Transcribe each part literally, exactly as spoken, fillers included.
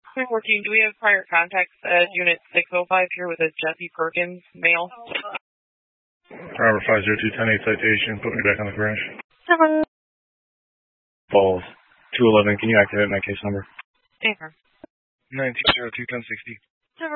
fourteen, do we have prior contacts at Unit six oh five here with a Jesse Perkins, male? Robert five zero two, ten eight citation, put me back on the garage. Seven. Falls two eleven, can you activate my case number? Anchor. nine two zero two, ten sixty. Seven.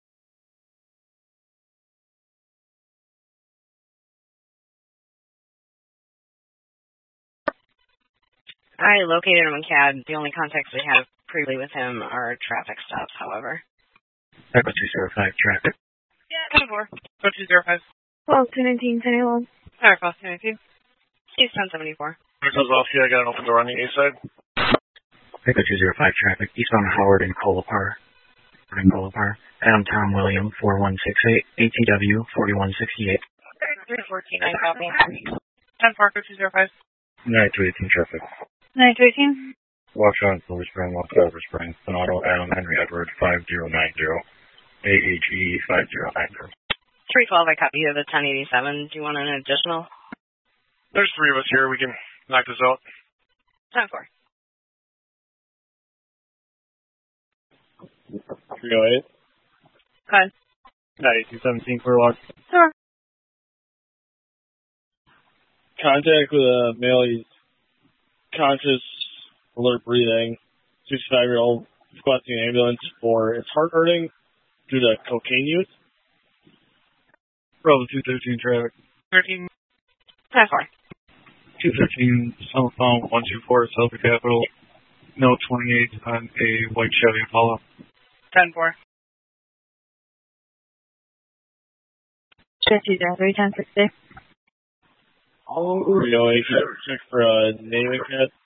I located him in C A D. The only contacts we have previously with him are traffic stops, however. Echo two zero five, traffic. Yeah, ten four. Go two zero five. Well, two nineteen, ten eleven. Fire cost two nineteen. He's ten seventy-four. This off here, I got an open door on the A side. Echo two zero five, traffic. Eastbound Howard and Colapar. In Colapar. Adam Tom William, four one six eight, A T W, forty-one sixty-eight. three fourteen, I copy. ten four, go two zero five. nine two eighteen, traffic. nine two eighteen. Waukesha, Silver Spring, Los Silver Spring, Sonato, Adam Henry Edward, five zero nine zero, A H E five zero nine zero. three twelve, I copy you the ten eighty-seven. Do you want an additional? There's three of us here. We can knock this out. ten four. three oh eight. Go ahead. ninety-two seventeen, clear walk. Sure. Contact with a male. He's conscious, alert breathing. sixty-five-year-old requesting an ambulance for his heart hurting due to cocaine use. Bravo two thirteen, traffic. thirteen. ten four. two thirteen, cell phone one two four, Selfie Capital. No twenty-eight on a white Chevy Impala. ten four. Two zero three, ten sixty. three oh eight, check for a name and cat.